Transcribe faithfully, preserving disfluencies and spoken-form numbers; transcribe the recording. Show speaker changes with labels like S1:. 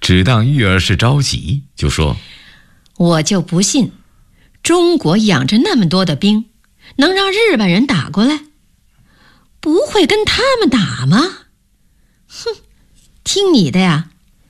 S1: 只当玉儿是着急，就说：
S2: 我就不信中国养着那么多的兵，能让日本人打过来？不会跟他们打吗？哼，听你的呀，